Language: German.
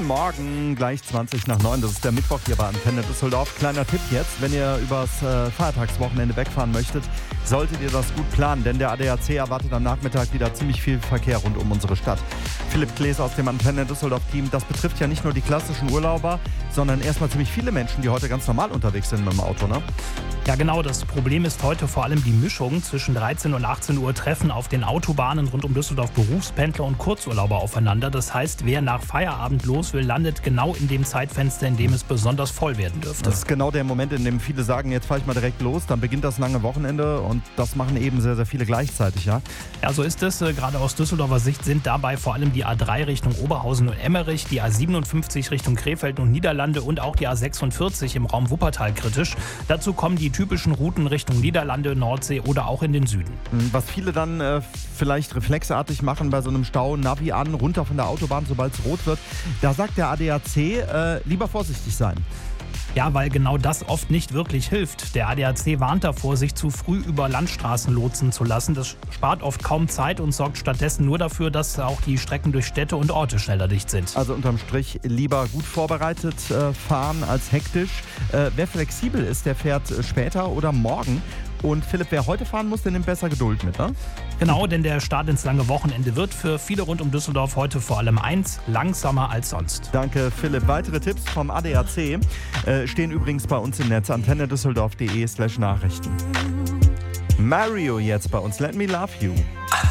Guten Morgen, gleich 20 nach 9. Das ist der Mittwoch hier bei Antenne Düsseldorf. Kleiner Tipp jetzt, wenn ihr übers Feiertagswochenende wegfahren möchtet, solltet ihr das gut planen, denn der ADAC erwartet am Nachmittag wieder ziemlich viel Verkehr rund um unsere Stadt. Philipp Klees aus dem Antenne Düsseldorf-Team, das betrifft ja nicht nur die klassischen Urlauber, sondern erstmal ziemlich viele Menschen, die heute ganz normal unterwegs sind mit dem Auto, ne? Ja genau, das Problem ist heute vor allem die Mischung. Zwischen 13 und 18 Uhr treffen auf den Autobahnen rund um Düsseldorf Berufspendler und Kurzurlauber aufeinander. Das heißt, wer nach Feierabend los will, landet genau in dem Zeitfenster, in dem es besonders voll werden dürfte. Das ist genau der Moment, in dem viele sagen, jetzt fahre ich mal direkt los, dann beginnt das lange Wochenende und das machen eben sehr, sehr viele gleichzeitig, ja? Ja, so ist es. Gerade aus Düsseldorfer Sicht sind dabei vor allem die A3 Richtung Oberhausen und Emmerich, die A57 Richtung Krefeld und Niederlande und auch die A46 im Raum Wuppertal kritisch. Dazu kommen die typischen Routen Richtung Niederlande, Nordsee oder auch in den Süden. Was viele dann vielleicht reflexartig machen bei so einem Stau, Navi an, runter von der Autobahn, sobald es rot wird, da sagt der ADAC, lieber vorsichtig sein. Ja, weil genau das oft nicht wirklich hilft. Der ADAC warnt davor, sich zu früh über Landstraßen lotsen zu lassen. Das spart oft kaum Zeit und sorgt stattdessen nur dafür, dass auch die Strecken durch Städte und Orte schneller dicht sind. Also unterm Strich lieber gut vorbereitet fahren als hektisch. Wer flexibel ist, der fährt später oder morgen. Und Philipp, wer heute fahren muss, der nimmt besser Geduld mit, ne? Genau, denn der Start ins lange Wochenende wird für viele rund um Düsseldorf heute vor allem langsamer als sonst. Danke, Philipp. Weitere Tipps vom ADAC stehen übrigens bei uns im Netz, antennedüsseldorf.de/Nachrichten. Mario jetzt bei uns, Let Me Love You.